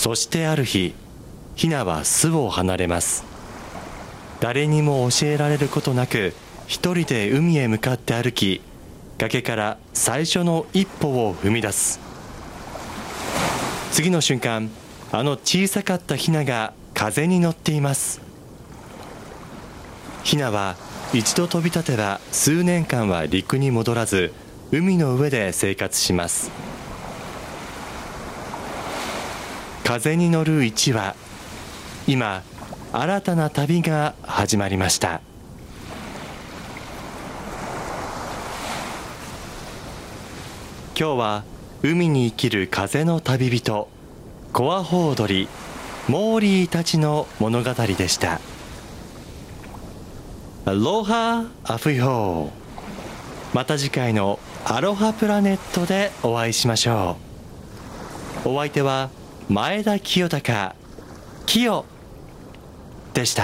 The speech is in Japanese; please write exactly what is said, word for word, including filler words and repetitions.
そしてある日、ヒナは巣を離れます。誰にも教えられることなく一人で海へ向かって歩き、崖から最初の一歩を踏み出す。次の瞬間、あの小さかったヒナが風に乗っています。ヒナは一度飛び立てば数年間は陸に戻らず、海の上で生活します。風に乗るいちわ、今新たな旅が始まりました。今日は海に生きる風の旅人、コアホウドリ、モーリーたちの物語でした。アロハアフイホー。また次回のアロハプラネットでお会いしましょう。お相手は前田清隆、キヨでした。